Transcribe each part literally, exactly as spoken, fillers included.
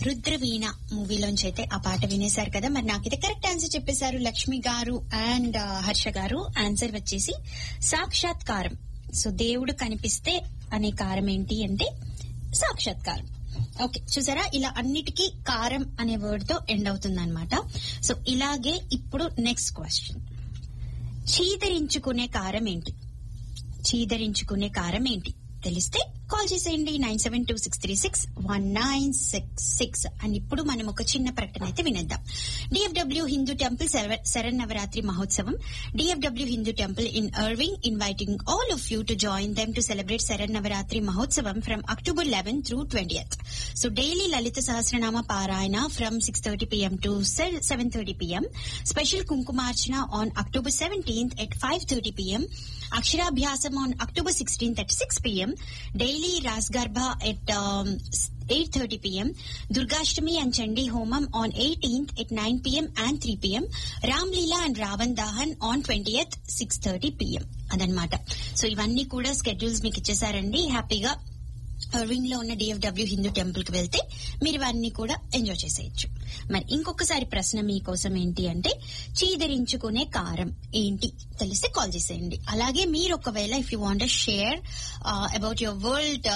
రుద్రవీణ మూవీలోంచి అయితే ఆ పాట వినేశారు కదా. మరి నాకైతే కరెక్ట్ ఆన్సర్ చెప్పేశారు లక్ష్మి గారు అండ్ హర్ష గారు. ఆన్సర్ వచ్చేసి సాక్షాత్కారం. సో దేవుడు కనిపిస్తే అనే కారం ఏంటి అంటే సాక్షాత్కారం. ఓకే, చూసారా, ఇలా అన్నిటికీ కారం అనే వర్డ్ తో ఎండ్ అవుతుంది అనమాట. సో ఇలాగే ఇప్పుడు నెక్స్ట్ క్వశ్చన్, చీదరించుకునే కారం ఏంటి? చీదరించుకునే కారం ఏంటి తెలిస్తే కాల్ చేసేయండి nine seven two six three six one nine six six. And ఇప్పుడు మనం ఒక చిన్న ప్రకటన అయితే వినేద్దాం. డిఎఫ్డబ్ల్యూ హిందూ టెంపుల్ శరన్నవరాత్రి మహోత్సవం. DFW Hindu temple in Irving inviting all of you to join them to celebrate Sharannavaratri మహోత్సవం from October eleventh through twentieth. So daily Lalita Sahasranama Parayana from six thirty p m to seven thirty p m Special Kumkumarchana on October seventeenth at five thirty p m Aksharabhyasam on October sixteenth at six p m Daily Ras Garbha at um, eight thirty p m Durgashtami and Chandi Homam on eighteenth at nine p m and three p m Ram Leela and Ravan Dahan on twentieth six thirty p m అదనమాట. So ఇవన్నీ కూడా schedules మీకు ఇచ్చేసారండి. హ్యాపీగా Irving లో ఉన్న DFW Hindu temple కి వెళ్తే మీరు ఇవన్నీ కూడా ఎంజాయ్ చేసేయచ్చు. మరి ఇంకొకసారి ప్రశ్న మీకోసం ఏంటి అంటే, చీదరించుకునే కారం ఏంటి తెలిస్తే కాల్ చేసేయండి. అలాగే మీరు ఒకవేళ if you want share about your world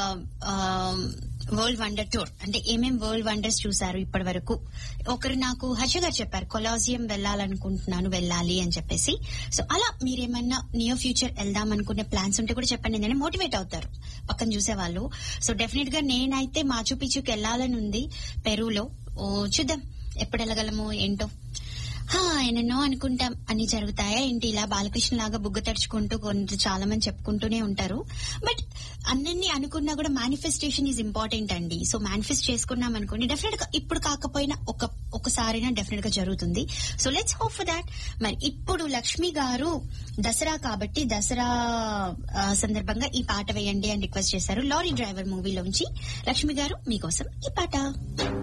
world wonder tour, అంటే ఏమేం వరల్డ్ వండర్స్ చూసారు ఇప్పటి వరకు. ఒకరు నాకు హర్ష గారు చెప్పారు కొలాజియం వెళ్ళాలనుకుంటున్నాను, వెళ్ళాలి అని చెప్పేసి. సో అలా మీరేమన్నా నియర్ ఫ్యూచర్ వెళ్దాం అనుకునే ప్లాన్స్ ఉంటే కూడా చెప్పండి, ఎందుకంటే మోటివేట్ అవుతారు పక్కన చూసేవాళ్ళు. సో డెఫినెట్ గా నేనైతే మాచు పిచ్చుకి వెళ్ళాలని ఉంది పెరూలో. ఓ చూద్దాం ఎప్పుడు వెళ్ళగలము ఏంటో. ఎన్నెన్నో అనుకుంటాం, అన్ని జరుగుతాయా ఏంటి? ఇలా బాలకృష్ణ లాగా బుగ్గ తడుచుకుంటూ కొంత చాలా మంది చెప్పుకుంటూనే ఉంటారు. బట్ అన్నీ అనుకున్నా కూడా మేనిఫెస్టేషన్ ఈజ్ ఇంపార్టెంట్ అండి. సో మేనిఫెస్ట్ చేసుకున్నాం అనుకోండి, డెఫినెట్ గా ఇప్పుడు కాకపోయినా ఒక ఒకసారైనా డెఫినెట్ గా జరుగుతుంది. So let's hope for that. మరి ఇప్పుడు లక్ష్మి గారు దసరా కాబట్టి దసరా సందర్భంగా ఈ పాట వేయండి అని రిక్వెస్ట్ చేశారు. Lorry driver మూవీలోంచి. లక్ష్మి గారు మీకోసం ఈ పాట.